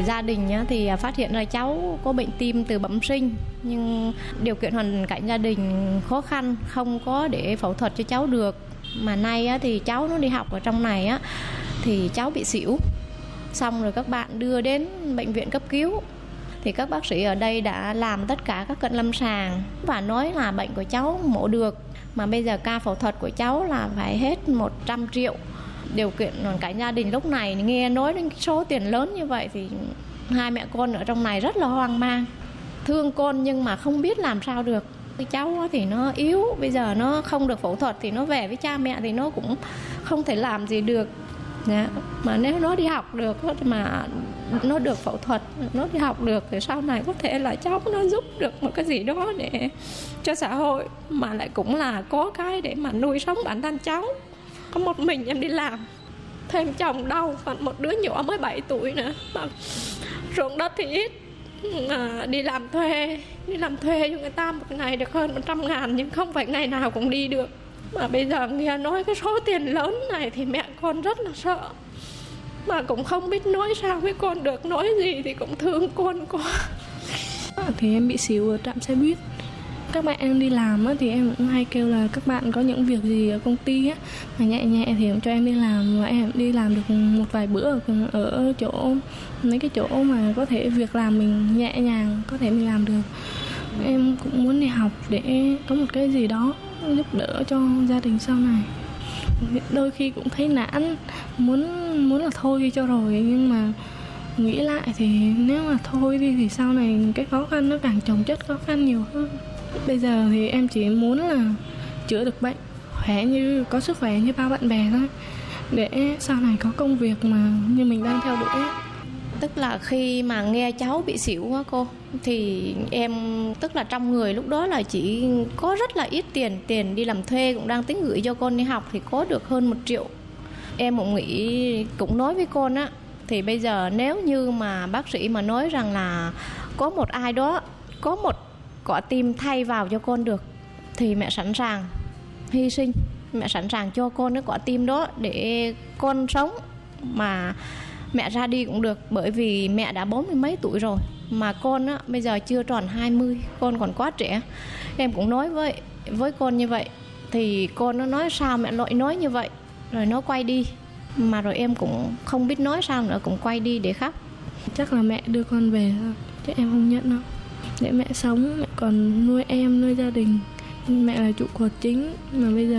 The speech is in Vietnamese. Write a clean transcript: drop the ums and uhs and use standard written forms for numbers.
gia đình á, thì phát hiện ra cháu có bệnh tim từ bẩm sinh, nhưng điều kiện hoàn cảnh gia đình khó khăn, không có để phẫu thuật cho cháu được. Mà nay á, thì cháu nó đi học ở trong này á, thì cháu bị xỉu. Xong rồi các bạn đưa đến bệnh viện cấp cứu. Thì các bác sĩ ở đây đã làm tất cả các cận lâm sàng và nói là bệnh của cháu mổ được. Mà bây giờ ca phẫu thuật của cháu là phải hết 100 triệu. Điều kiện hoàn cảnh gia đình lúc này nghe nói đến số tiền lớn như vậy thì hai mẹ con ở trong này rất là hoang mang. Thương con nhưng mà không biết làm sao được. Cháu thì nó yếu, bây giờ nó không được phẫu thuật thì nó về với cha mẹ thì nó cũng không thể làm gì được. Mà nếu nó đi học được mà nó được phẫu thuật, nó đi học được thì sau này có thể là cháu nó giúp được một cái gì đó để cho xã hội, mà lại cũng là có cái để mà nuôi sống bản thân cháu. Có một mình em đi làm, thêm chồng đau, còn một đứa nhỏ mới 7 tuổi nữa, mà ruộng đất thì ít, mà đi làm thuê cho người ta một ngày được hơn 100.000 nhưng không phải ngày nào cũng đi được. Mà bây giờ nghe nói cái số tiền lớn này thì mẹ con rất là sợ, mà cũng không biết nói sao với con được, nói gì thì cũng thương con quá. Thì em bị xỉu ở trạm xe buýt. Các bạn em đi làm á, thì em cũng hay kêu là các bạn có những việc gì ở công ty á mà nhẹ nhẹ thì cũng cho em đi làm, và em đi làm được một vài bữa ở chỗ mấy cái chỗ mà có thể việc làm mình nhẹ nhàng có thể mình làm được. Em cũng muốn đi học để có một cái gì đó giúp đỡ cho gia đình sau này. Đôi khi cũng thấy nản, muốn là thôi đi cho rồi, nhưng mà nghĩ lại thì nếu mà thôi đi thì sau này cái khó khăn nó càng chồng chất khó khăn nhiều hơn. Bây giờ thì em chỉ muốn là chữa được bệnh, có sức khỏe như bao bạn bè thôi, để sau này có công việc mà như mình đang theo đuổi. Tức là khi mà nghe cháu bị xỉu á cô, thì em tức là trong người lúc đó là chỉ có rất là ít tiền đi làm thuê, cũng đang tính gửi cho con đi học thì có được hơn 1 triệu. Em cũng nghĩ, cũng nói với con á, thì bây giờ nếu như mà bác sĩ mà nói rằng là có một ai đó, có một quả tim thay vào cho con được thì mẹ sẵn sàng hy sinh, mẹ sẵn sàng cho con cái quả tim đó để con sống, mà mẹ ra đi cũng được. Bởi vì mẹ đã 40 mấy tuổi rồi, mà con á, bây giờ chưa tròn 20, con còn quá trẻ. Em cũng nói với con như vậy, thì con nó nói sao mẹ nội nói như vậy, rồi nó quay đi. Mà rồi em cũng không biết nói sao nữa, cũng quay đi để khóc. Chắc là mẹ đưa con về thôi, chứ em không nhận đâu. Để mẹ sống, mẹ còn nuôi em, nuôi gia đình. Mẹ là trụ cột chính, mà bây giờ